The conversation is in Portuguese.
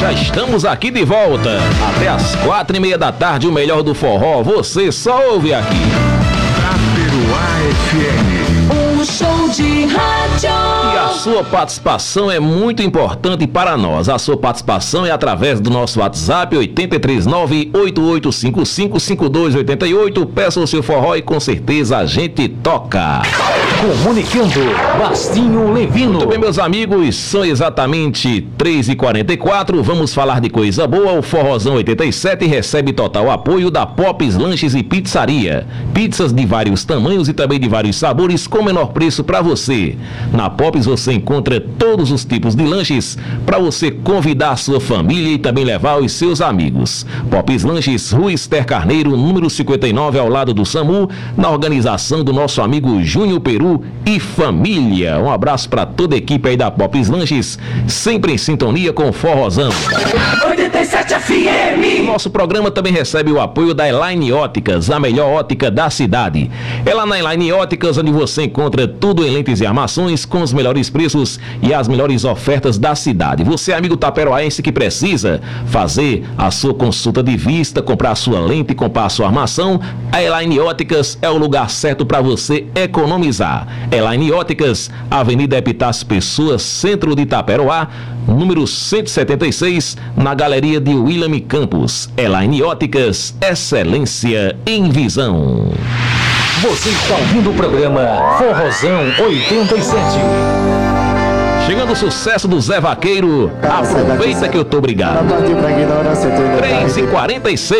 Já estamos aqui de volta. Até às 4:30 da tarde, o melhor do forró, você só ouve aqui. Taperoá FM. Um show de rádio. E a sua participação é muito importante para nós. A sua participação é através do nosso WhatsApp 839-8855-5288. Peça o seu forró e com certeza a gente toca. Comunicando, Bastinho Levino. Muito bem, meus amigos, são exatamente 3h44. Vamos falar de coisa boa. O Forrozão 87 recebe total apoio da Pops Lanches e Pizzaria. Pizzas de vários tamanhos e também de vários sabores com menor preço para você. Na Pops você encontra todos os tipos de lanches para você convidar a sua família e também levar os seus amigos. Pops Lanches, Rua Ester Carneiro, número 59, ao lado do SAMU, na organização do nosso amigo Júnior Peru e família. Um abraço para toda a equipe aí da Pops Lanches, sempre em sintonia com o Forrozão. 87 FM. Nosso programa também recebe o apoio da Elaine Óticas, a melhor ótica da cidade. É lá na Elaine Óticas onde você encontra tudo em lentes e armações com os melhores preços e as melhores ofertas da cidade. Você, amigo taperoaense que precisa fazer a sua consulta de vista, comprar a sua lente, comprar a sua armação, a Elaine Óticas é o lugar certo para você economizar. Elaine Óticas, Avenida Epitácio Pessoa, centro de Itaperoá, número 176, na Galeria de William Campos. Elaine Óticas, excelência em visão. Você está ouvindo o programa Forrozão 87. Chegando o sucesso do Zé Vaqueiro, aproveita que eu tô obrigado. 3h46.